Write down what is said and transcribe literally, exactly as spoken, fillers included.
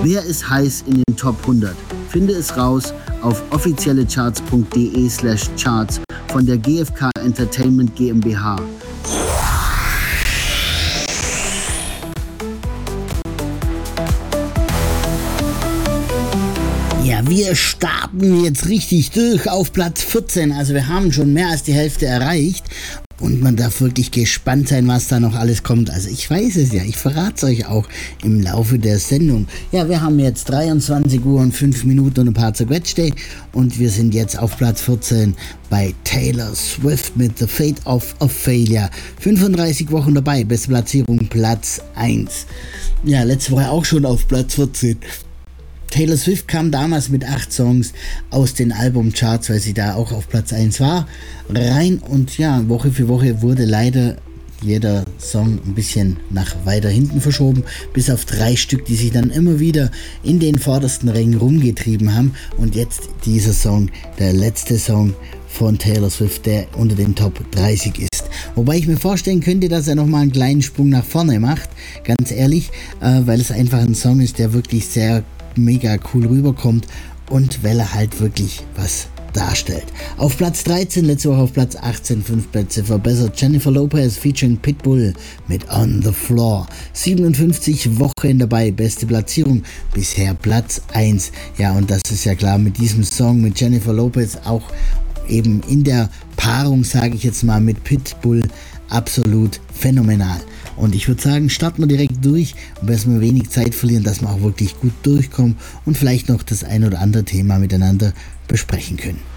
Wer ist heiß in den Top hundert? Finde es raus auf offiziellecharts.de slash charts von der G F K Entertainment GmbH. Ja, wir starten jetzt richtig durch auf Platz vierzehn. Also wir haben schon mehr als die Hälfte erreicht. Und man darf wirklich gespannt sein, was da noch alles kommt. Also ich weiß es ja, ich verrate es euch auch im Laufe der Sendung. Ja, wir haben jetzt dreiundzwanzig Uhr und fünf Minuten und ein paar zerquetschte. Und wir sind jetzt auf Platz vierzehn bei Taylor Swift mit The Fate of Ophelia. fünfunddreißig Wochen dabei, beste Platzierung Platz eins. Ja, letzte Woche auch schon auf Platz vierzehn. Taylor Swift kam damals mit acht Songs aus den Albumcharts, weil sie da auch auf Platz eins war, rein. Und ja, Woche für Woche wurde leider jeder Song ein bisschen nach weiter hinten verschoben, bis auf drei Stück, die sich dann immer wieder in den vordersten Rängen rumgetrieben haben. Und jetzt dieser Song, der letzte Song von Taylor Swift, der unter den Top dreißig ist. Wobei ich mir vorstellen könnte, dass er nochmal einen kleinen Sprung nach vorne macht, ganz ehrlich, äh, weil es einfach ein Song ist, der wirklich sehr mega cool rüberkommt und weil er halt wirklich was darstellt. Auf Platz dreizehn, letzte Woche auf Platz achtzehn, fünf Plätze verbessert, Jennifer Lopez featuring Pitbull mit On the Floor. siebenundfünfzig Wochen dabei, beste Platzierung, bisher Platz eins. Ja, und das ist ja klar, mit diesem Song mit Jennifer Lopez auch eben in der Paarung, sage ich jetzt mal, mit Pitbull absolut phänomenal. Und ich würde sagen, starten wir direkt durch und erstmal wenig Zeit verlieren, dass wir auch wirklich gut durchkommen und vielleicht noch das ein oder andere Thema miteinander besprechen können.